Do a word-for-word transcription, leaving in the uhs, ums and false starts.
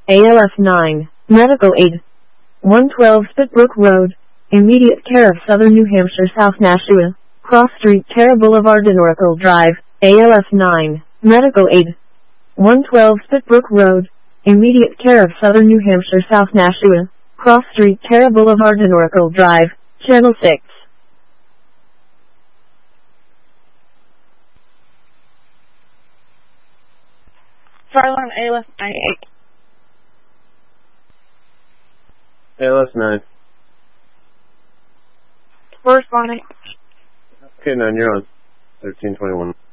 A L F nine, medical aid. one twelve Spitbrook Road, immediate care of Southern New Hampshire, South Nashua, Cross Street, Terra Boulevard and Oracle Drive. A L F nine, medical aid. one twelve Spitbrook Road, immediate care of Southern New Hampshire, South Nashua, Cross Street, Terra Boulevard and Oracle Drive, Channel six. Fire alarm A L F nine eight. A L F nine. We're responding. Okay, nine, you're on. thirteen twenty-one.